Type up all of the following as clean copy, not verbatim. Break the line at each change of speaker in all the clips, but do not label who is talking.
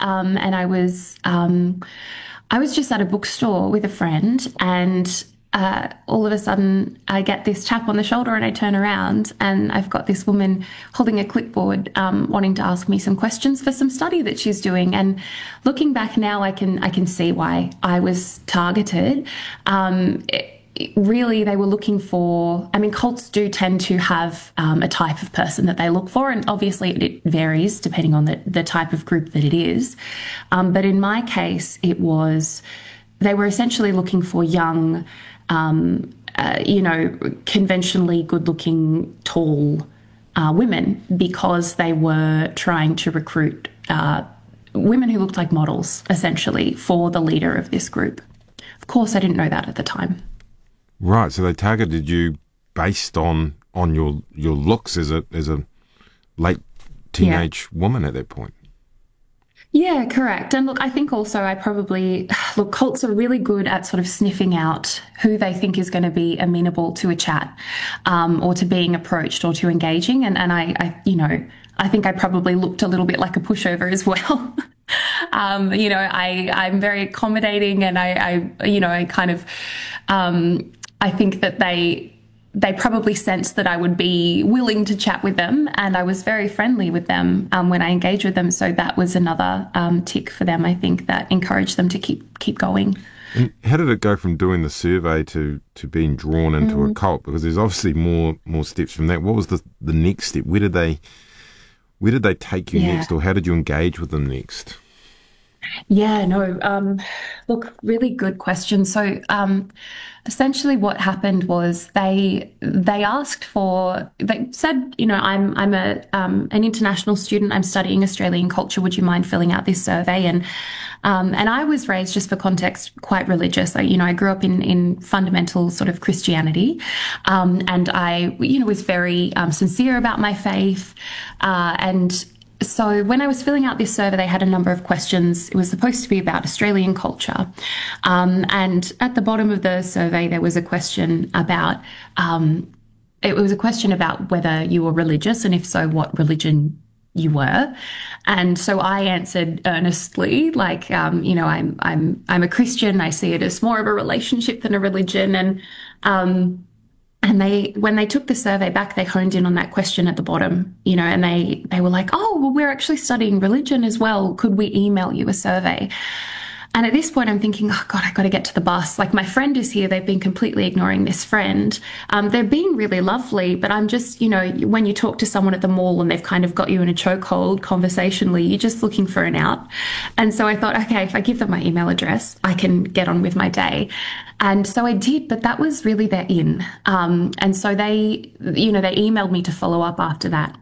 and I was just at a bookstore with a friend, and all of a sudden I get this tap on the shoulder, and I turn around, and I've got this woman holding a clipboard, wanting to ask me some questions for some study that she's doing. And looking back now, I can see why I was targeted. Really, they were looking for, I mean, cults do tend to have a type of person that they look for, and obviously it varies depending on the type of group that it is. But in my case, they were essentially looking for young, conventionally good looking, tall women, because they were trying to recruit women who looked like models, essentially, for the leader of this group. Of course, I didn't know that at the time.
Right, so they targeted you based on your looks as a late teenage woman at that point.
Yeah, correct. And look, I think also cults are really good at sort of sniffing out who they think is going to be amenable to a chat, or to being approached or to engaging. And I think I probably looked a little bit like a pushover as well. I'm very accommodating, and I think that they probably sensed that I would be willing to chat with them, and I was very friendly with them when I engaged with them. So that was another tick for them, I think, that encouraged them to keep going.
And how did it go from doing the survey to being drawn into a cult? Because there's obviously more steps from that. What was the next step? Where did they take you next, or how did you engage with them next?
Yeah, no, look, really good question. So, essentially what happened was they said, I'm an international student. I'm studying Australian culture. Would you mind filling out this survey? And I was raised, just for context, quite religious. I grew up in fundamental sort of Christianity. And I, was very sincere about my faith. And so when I was filling out this survey, they had a number of questions. It was supposed to be about Australian culture. And at the bottom of the survey, there was a question about, whether you were religious, and if so, what religion you were. And so I answered earnestly, like, I'm a Christian. I see it as more of a relationship than a religion. And when they took the survey back, they honed in on that question at the bottom, and they were like, oh, well, we're actually studying religion as well. Could we email you a survey? And at this point, I'm thinking, oh, God, I got to get to the bus. Like, my friend is here. They've been completely ignoring this friend. They're being really lovely, but I'm just, when you talk to someone at the mall and they've kind of got you in a chokehold conversationally, you're just looking for an out. And so I thought, okay, if I give them my email address, I can get on with my day. And so I did, but that was really their in. And so they emailed me to follow up after that.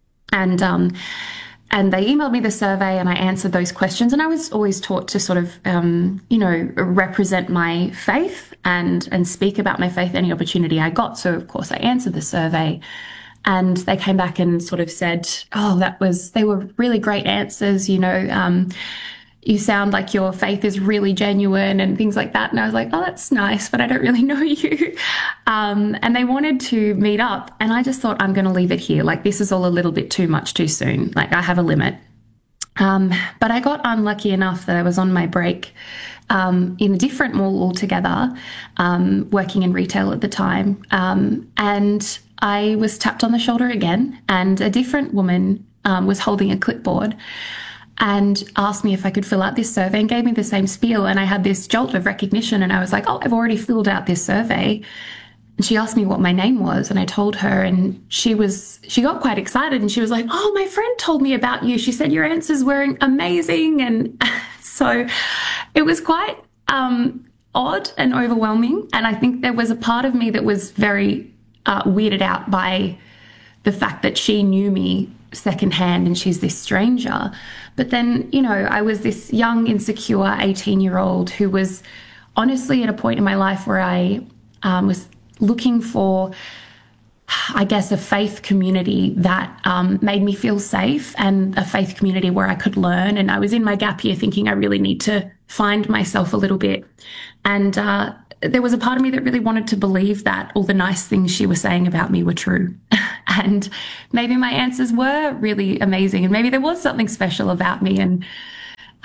And they emailed me the survey, and I answered those questions. And I was always taught to sort of, represent my faith and speak about my faith any opportunity I got. So, of course, I answered the survey. And they came back and sort of said, oh, they were really great answers, you sound like your faith is really genuine and things like that. And I was like, oh, that's nice, but I don't really know you. And they wanted to meet up. And I just thought, I'm going to leave it here. Like, this is all a little bit too much too soon. Like, I have a limit. But I got unlucky enough that I was on my break in a different mall altogether, working in retail at the time. And I was tapped on the shoulder again, and a different woman was holding a clipboard and asked me if I could fill out this survey, and gave me the same spiel. And I had this jolt of recognition, and I was like, oh, I've already filled out this survey. And she asked me what my name was, and I told her, and she got quite excited, and she was like, oh, my friend told me about you. She said your answers were amazing. And so it was quite odd and overwhelming. And I think there was a part of me that was very weirded out by the fact that she knew me secondhand and she's this stranger. But then, I was this young, insecure 18-year-old who was honestly at a point in my life where I was looking for, I guess, a faith community that made me feel safe, and a faith community where I could learn. And I was in my gap year thinking I really need to find myself a little bit. And there was a part of me that really wanted to believe that all the nice things she was saying about me were true. And maybe my answers were really amazing, and maybe there was something special about me. And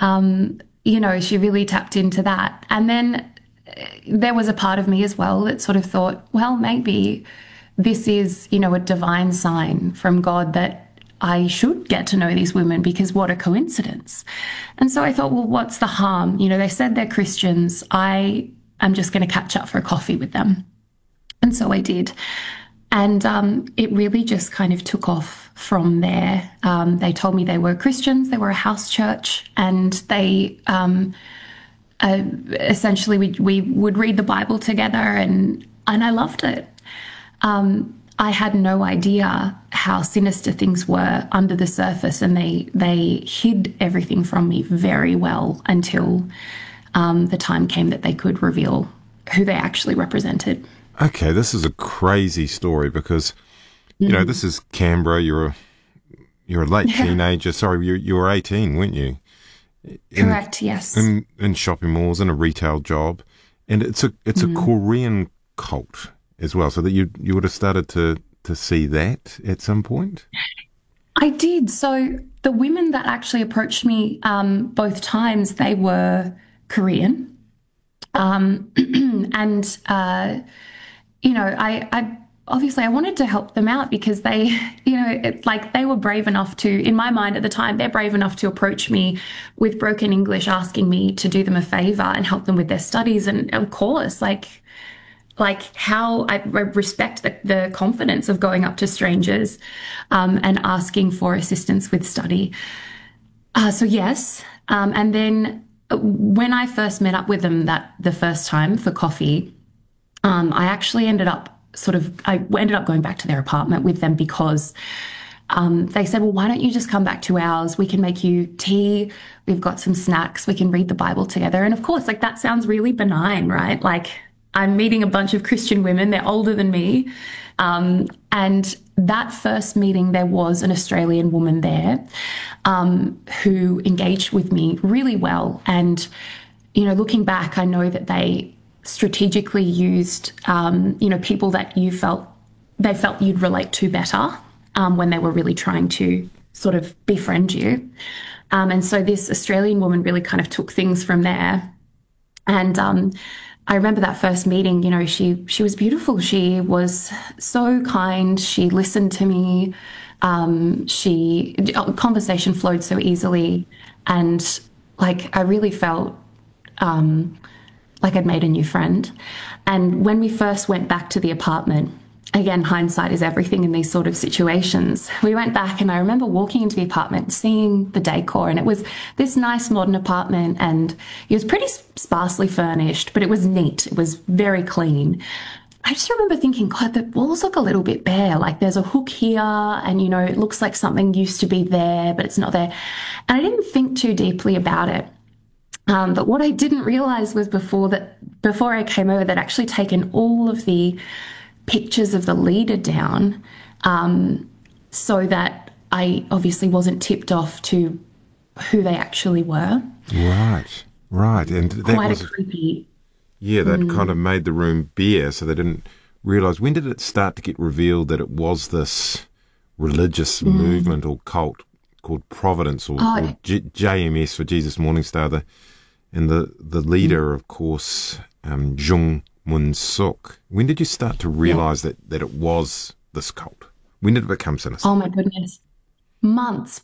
She really tapped into that. And then there was a part of me as well that sort of thought, well, maybe this is, a divine sign from God that I should get to know these women because what a coincidence. And so I thought, well, what's the harm? They said they're Christians. I am just going to catch up for a coffee with them. And so I did. And it really just kind of took off from there. They told me they were Christians, they were a house church, and they essentially we would read the Bible together, and I loved it. I had no idea how sinister things were under the surface, and they hid everything from me very well until the time came that they could reveal who they actually represented.
Okay, this is a crazy story because, this is Canberra. You're a late teenager. Sorry, you were 18, weren't you?
Correct. Yes.
In shopping malls and a retail job, and it's a Korean cult as well. So that you would have started to see that at some point.
I did. So the women that actually approached me both times, they were Korean, and. I obviously I wanted to help them out because they, they were brave enough to, in my mind at the time, they're brave enough to approach me with broken English, asking me to do them a favor and help them with their studies. And of course, like how I respect the confidence of going up to strangers and asking for assistance with study. So yes. And then when I first met up with them the first time for coffee, I actually ended up going back to their apartment with them because they said, well, why don't you just come back to ours? We can make you tea. We've got some snacks. We can read the Bible together. And of course, that sounds really benign, right? Like I'm meeting a bunch of Christian women. They're older than me. And that first meeting, there was an Australian woman there who engaged with me really well. And, looking back, I know that they strategically used, people that they felt you'd relate to better when they were really trying to sort of befriend you. And so this Australian woman really kind of took things from there. And I remember that first meeting, she was beautiful. She was so kind. She listened to me. Conversation flowed so easily. And I really felt like I'd made a new friend. And when we first went back to the apartment, again, hindsight is everything in these sort of situations. We went back and I remember walking into the apartment, seeing the decor, and it was this nice modern apartment and it was pretty sparsely furnished, but it was neat. It was very clean. I just remember thinking, God, the walls look a little bit bare. Like there's a hook here and, it looks like something used to be there, but it's not there. And I didn't think too deeply about it. But what I didn't realize was before I came over, they'd actually taken all of the pictures of the leader down so that I obviously wasn't tipped off to who they actually were.
Right. And that
quite
was
a creepy.
Yeah, that kind of made the room bare, so they didn't realise. When did it start to get revealed that it was this religious movement or cult called Providence or JMS for Jesus Morning Star? And the leader, of course, Jung Moon-suk. When did you start to realise that it was this cult? When did it become sinister?
Oh, my goodness. Months.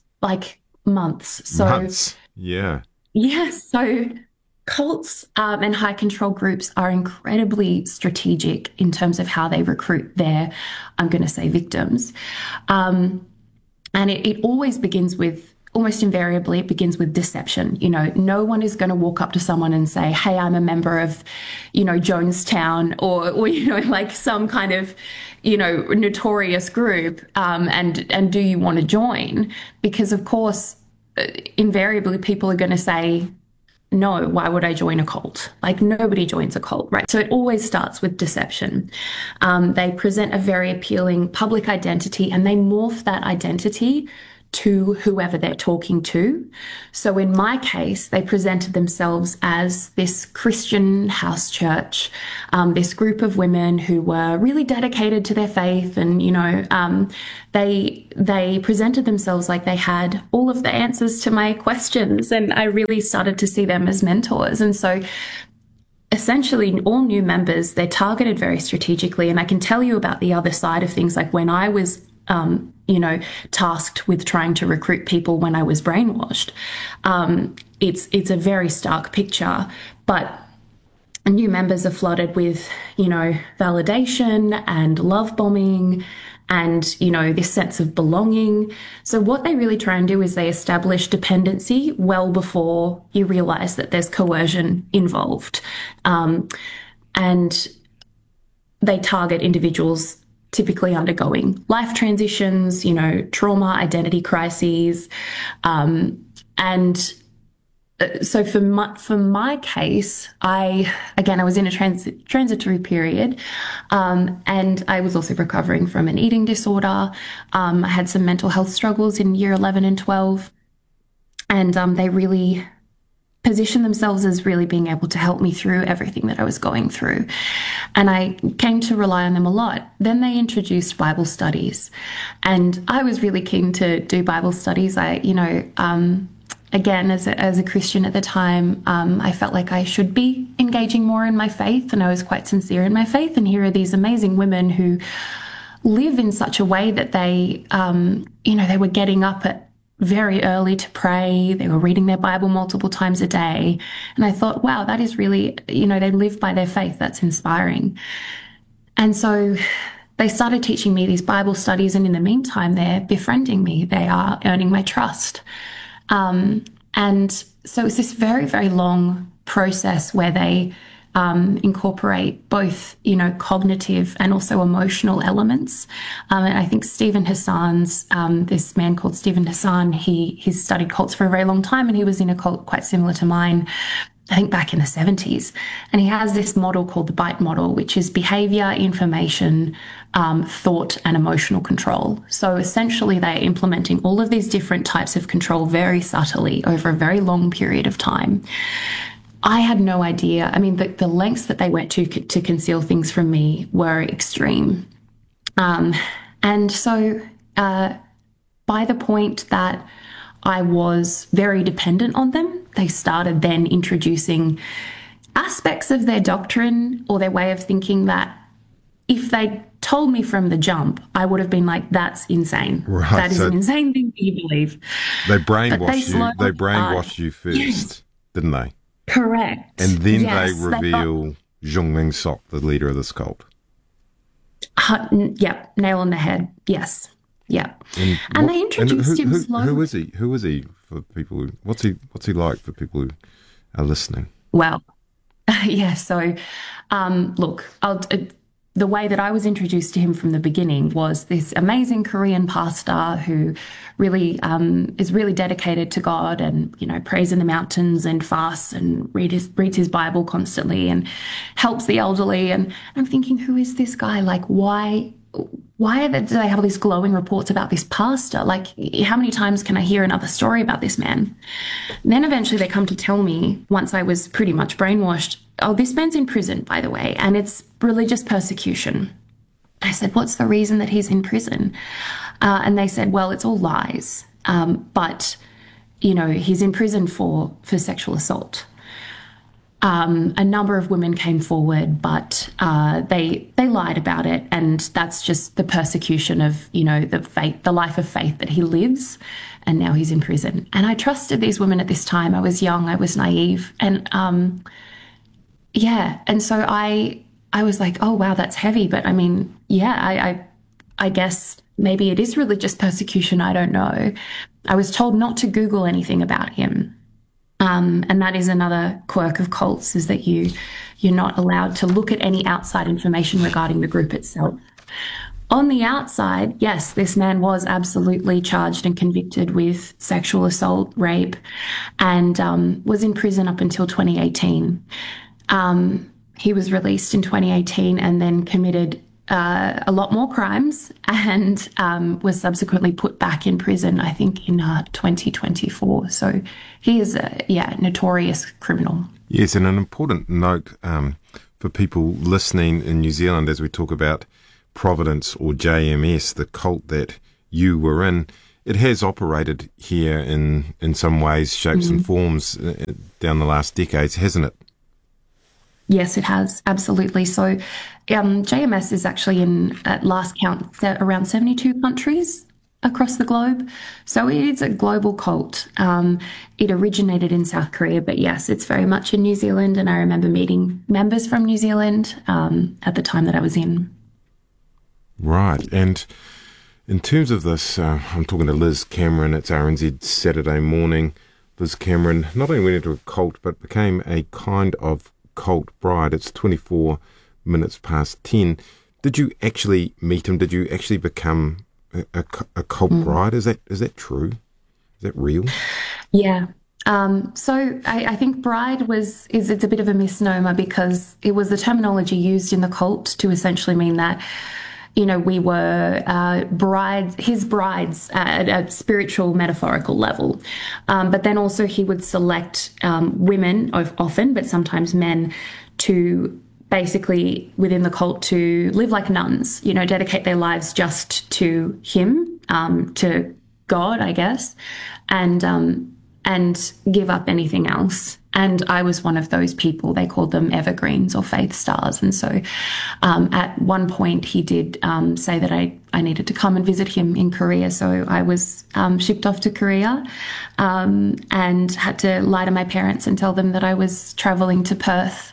So,
months, yeah.
Yeah, so cults and high control groups are incredibly strategic in terms of how they recruit their, I'm going to say, victims. And it always begins with, almost invariably, it begins with deception. No one is going to walk up to someone and say, hey, I'm a member of, Jonestown or some kind of, notorious group. And do you want to join? Because of course, invariably people are going to say, no, why would I join a cult? Nobody joins a cult, right? So it always starts with deception. They present a very appealing public identity and they morph that identity to whoever they're talking to. So in my case, they presented themselves as this Christian house church, this group of women who were really dedicated to their faith, and they presented themselves like they had all of the answers to my questions, and I really started to see them as mentors. And so essentially all new members, they're targeted very strategically. And I can tell you about the other side of things, like when I was tasked with trying to recruit people when I was brainwashed. It's a very stark picture, but new members are flooded with, validation and love bombing and, this sense of belonging. So what they really try and do is they establish dependency well before you realize that there's coercion involved. And they target individuals typically undergoing life transitions, trauma, identity crises. So for my case, I was in a transitory period, and I was also recovering from an eating disorder. I had some mental health struggles in year 11 and 12, and they really positioned themselves as really being able to help me through everything that I was going through. And I came to rely on them a lot. Then they introduced Bible studies, and I was really keen to do Bible studies. Again, as a Christian at the time, I felt like I should be engaging more in my faith, and I was quite sincere in my faith. And here are these amazing women who live in such a way that they were getting up at very early to pray. They were reading their Bible multiple times a day. And I thought, wow, that is really, they live by their faith. That's inspiring. And so they started teaching me these Bible studies. And in the meantime, they're befriending me. They are earning my trust. And so it's this very, very long process where they incorporate both, cognitive and also emotional elements. And I think Stephen Hassan's, this man called Stephen Hassan, he's studied cults for a very long time, and he was in a cult quite similar to mine, I think back in the 70s. And he has this model called the BITE model, which is behavior, information, thought, and emotional control. So essentially they're implementing all of these different types of control very subtly over a very long period of time. I had no idea. I mean, the lengths that they went to conceal things from me were extreme. And so by the point that I was very dependent on them, they started then introducing aspects of their doctrine or their way of thinking that if they told me from the jump, I would have been like, that's insane.
Right,
that is an insane thing that you believe.
They brainwashed you first, didn't they?
Correct.
And then they reveal Zhongming Sok, the leader of this cult.
Yep, nail on the head. Yes. Yep. And they introduced him slowly.
Who is he for people who, what's he like for people who are listening?
Well, yeah, so look, the way that I was introduced to him from the beginning was this amazing Korean pastor who really is really dedicated to God and, prays in the mountains and fasts and reads his Bible constantly and helps the elderly. And I'm thinking, who is this guy? Like, why do they have all these glowing reports about this pastor? Like, how many times can I hear another story about this man? And then eventually they come to tell me, once I was pretty much brainwashed, oh, this man's in prison, by the way, and it's religious persecution. I said, what's the reason that he's in prison? And they said, well, it's all lies. But, he's in prison for sexual assault. A number of women came forward, but they lied about it, and that's just the persecution of the life of faith that he lives, and now he's in prison. And I trusted these women at this time. I was young, I was naive, and and so I was like, oh wow, that's heavy. But I mean, I guess maybe it is religious persecution. I don't know. I was told not to Google anything about him. And that is another quirk of cults, is that you're not allowed to look at any outside information regarding the group itself. On the outside, yes, this man was absolutely charged and convicted with sexual assault, rape, and was in prison up until 2018. He was released in 2018 and then committed a lot more crimes and was subsequently put back in prison, I think, in 2024. So he is a notorious criminal.
Yes, and an important note for people listening in New Zealand as we talk about Providence or JMS, the cult that you were in, it has operated here in some ways, shapes and forms down the last decades, hasn't it?
Yes, it has. Absolutely. So JMS is actually in, at last count, around 72 countries across the globe. So it is a global cult. It originated in South Korea, but yes, it's very much in New Zealand. And I remember meeting members from New Zealand at the time that I was in.
Right. And in terms of this, I'm talking to Liz Cameron. It's RNZ Saturday morning. Liz Cameron not only went into a cult, but became a kind of cult bride. It's 24 minutes past 10. Did you actually meet him? Did you actually become a cult bride? Is that true? Is that real?
Yeah. So I think bride it's a bit of a misnomer because it was the terminology used in the cult to essentially mean that, you know, we were his brides at a spiritual, metaphorical level. But then also he would select women, often, but sometimes men, to basically within the cult to live like nuns, you know, dedicate their lives just to him, to God, I guess, and give up anything else. And I was one of those people. They called them evergreens or faith stars. And so at one point he did say that I needed to come and visit him in Korea. So I was shipped off to Korea and had to lie to my parents and tell them that I was traveling to Perth.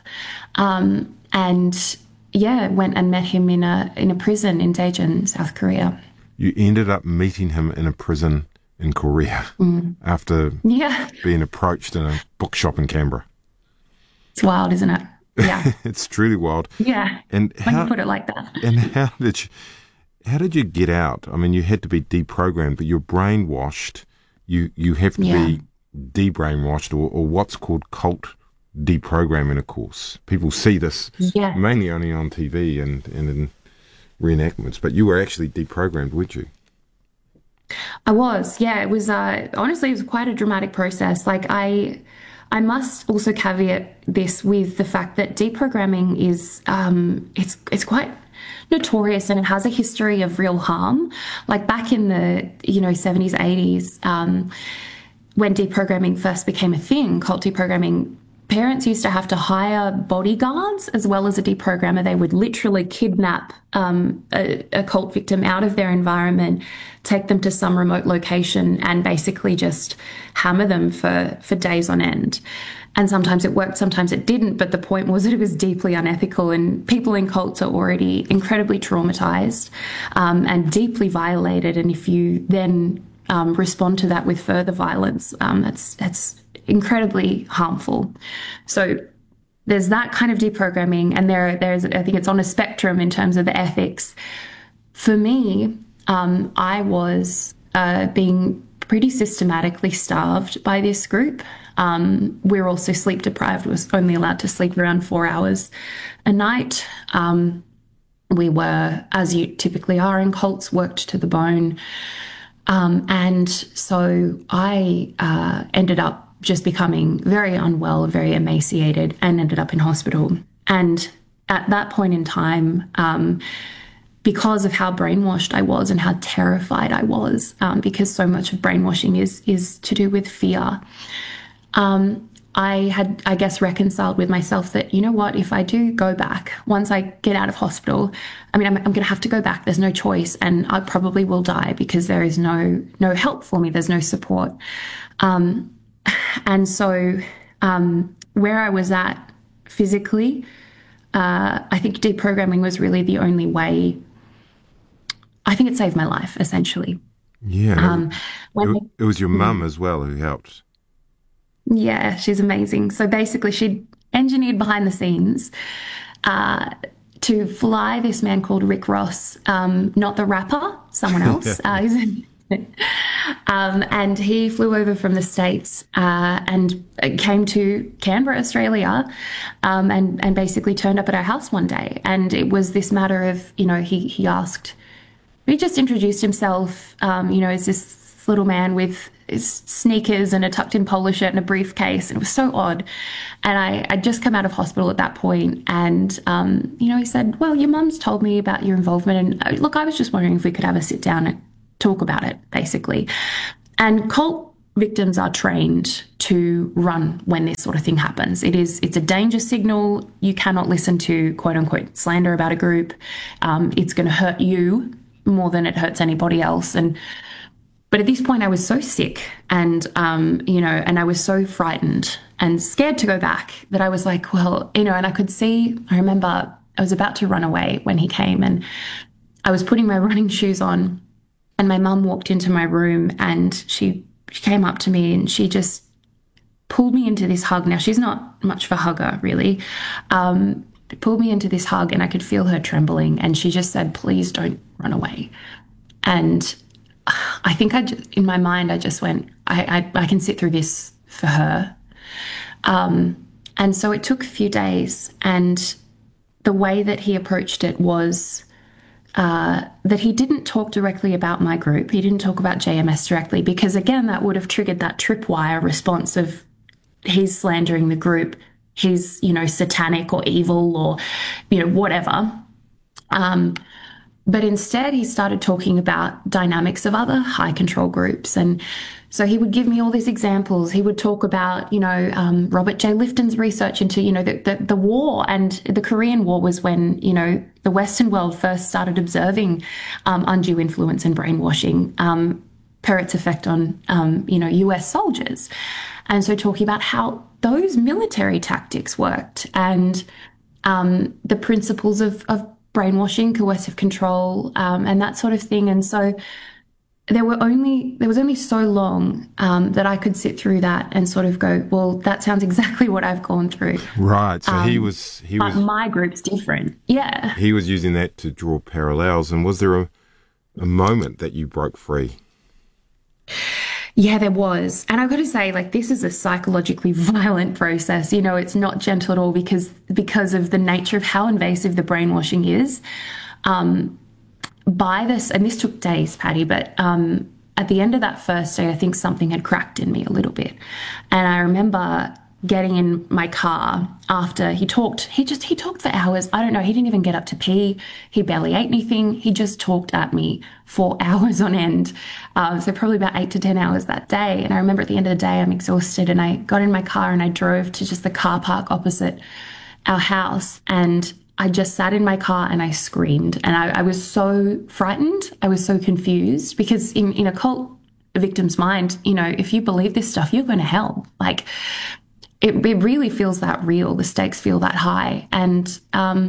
And yeah, went and met him in a prison in Daejeon, South Korea.
You ended up meeting him in a prison in Korea after being approached in a bookshop in Canberra.
It's wild, isn't it? Yeah.
It's truly wild.
Yeah.
And
when you put it like that.
And how did you get out? I mean, you had to be deprogrammed, but you're brainwashed. You have to be de-brainwashed or what's called cult deprogramming, of course. People see this mainly only on TV and in reenactments, but you were actually deprogrammed, weren't you?
I was, yeah. It was honestly, it was quite a dramatic process. Like I must also caveat this with the fact that deprogramming is it's quite notorious and it has a history of real harm. Like back in the 70s, 80s, when deprogramming first became a thing, cult deprogramming, parents used to have to hire bodyguards as well as a deprogrammer. They would literally kidnap a cult victim out of their environment, take them to some remote location and basically just hammer them for days on end. And sometimes it worked, sometimes it didn't. But the point was that it was deeply unethical and people in cults are already incredibly traumatized and deeply violated. And if you then respond to that with further violence, that's incredibly harmful. So there's that kind of deprogramming, and there's I think it's on a spectrum in terms of the ethics. For me, I was being pretty systematically starved by this group. We were also sleep deprived, was only allowed to sleep around 4 hours a night. We were, as you typically are in cults, worked to the bone. And so I ended up just becoming very unwell, very emaciated, and ended up in hospital. And at that point in time, because of how brainwashed I was and how terrified I was, because so much of brainwashing is to do with fear, I had, I guess, reconciled with myself that, you know what, if I do go back, once I get out of hospital, I mean, I'm going to have to go back. There's no choice, and I probably will die because there is no help for me. There's no support. And so where I was at physically, I think deprogramming was really the only way. I think it saved my life, essentially.
Yeah. It was your mum as well who helped.
Yeah, she's amazing. So basically she engineered behind the scenes to fly this man called Rick Ross, not the rapper, someone else. And he flew over from the States and came to Canberra, Australia, and basically turned up at our house one day. And it was this matter of, he asked, he just introduced himself, as this little man with his sneakers and a tucked in polo shirt and a briefcase. And it was so odd. And I'd just come out of hospital at that point. And, he said, well, your mum's told me about your involvement. And look, I was just wondering if we could have a sit down and talk about it, basically. And cult victims are trained to run when this sort of thing happens. It's a danger signal. You cannot listen to quote unquote slander about a group. It's going to hurt you more than it hurts anybody else. But at this point, I was so sick and I was so frightened and scared to go back that I was like, well, and I remember I was about to run away when he came, and I was putting my running shoes on, and my mum walked into my room, and she came up to me and she just pulled me into this hug. Now, she's not much of a hugger, really. Pulled me into this hug, and I could feel her trembling, and she just said, please don't run away. And I think in my mind, I just went, I can sit through this for her. And so it took a few days, and the way that he approached it was that he didn't talk directly about my group. He didn't talk about JMS directly, because again, that would have triggered that tripwire response of he's slandering the group, he's, satanic or evil or, whatever. But instead, he started talking about dynamics of other high control groups. And so he would give me all these examples. He would talk about, Robert J. Lifton's research into, the war. And the Korean War was when, the Western world first started observing undue influence and brainwashing per its effect on, US soldiers. And so talking about how those military tactics worked and the principles of brainwashing, coercive control, and that sort of thing. And so there was only so long that I could sit through that and sort of go, well, that sounds exactly what I've gone through.
Right. So he was
my group's different. Yeah.
He was using that to draw parallels. And was there a moment that you broke free?
Yeah, there was. And I've got to say, this is a psychologically violent process. It's not gentle at all because of the nature of how invasive the brainwashing is. By this, and this took days, Patty, but at the end of that first day, I think something had cracked in me a little bit. And I remember getting in my car after he talked. He talked for hours. I don't know. He didn't even get up to pee. He barely ate anything. He just talked at me for hours on end. So probably about 8 to 10 hours that day. And I remember at the end of the day, I'm exhausted, and I got in my car and I drove to just the car park opposite our house. And I just sat in my car and I screamed. And I was so frightened. I was so confused, because in a cult victim's mind, if you believe this stuff, you're going to hell. It really feels that real. The stakes feel that high. And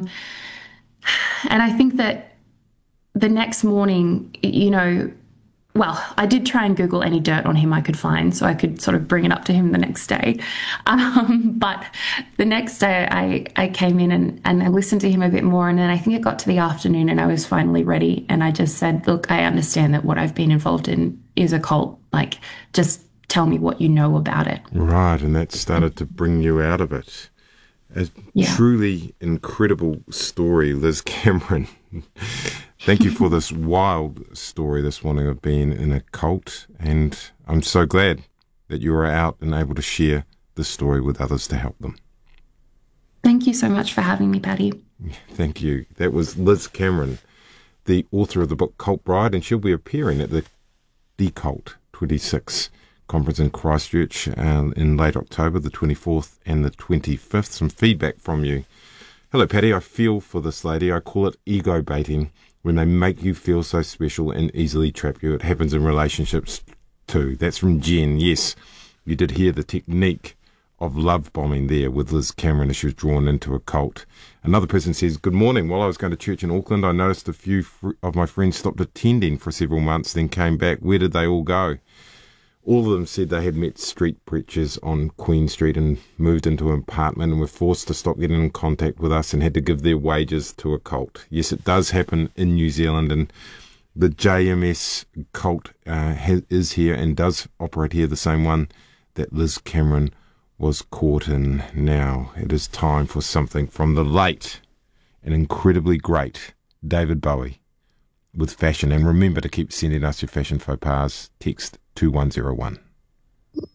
I think that the next morning, well, I did try and Google any dirt on him I could find so I could sort of bring it up to him the next day. But the next day I came in and I listened to him a bit more. And then I think it got to the afternoon and I was finally ready. And I just said, look, I understand that what I've been involved in is a cult. Just tell me what you know about it.
Right, and that started to bring you out of it. A truly incredible story, Liz Cameron. Thank you for this wild story this morning of being in a cult, and I'm so glad that you are out and able to share this story with others to help them.
Thank you so much for having me, Patty.
Thank you. That was Liz Cameron, the author of the book Cult Bride, and she'll be appearing at the Decult 26 conference in Christchurch in late October, the 24th and the 25th. Some feedback from you. Hello, Patty. I feel for this lady. I call it ego baiting, when they make you feel so special and easily trap you. It happens in relationships too. That's from Jen. Yes, you did hear the technique of love bombing there with Liz Cameron as she was drawn into a cult. Another person says, good morning. While I was going to church in Auckland, I noticed a few of my friends stopped attending for several months, then came back. Where did they all go? All of them said they had met street preachers on Queen Street and moved into an apartment and were forced to stop getting in contact with us and had to give their wages to a cult. Yes, it does happen in New Zealand, and the JMS cult is here and does operate here, the same one that Liz Cameron was caught in. Now it is time for something from the late and incredibly great David Bowie with fashion. And remember to keep sending us your fashion faux pas. Text 2101.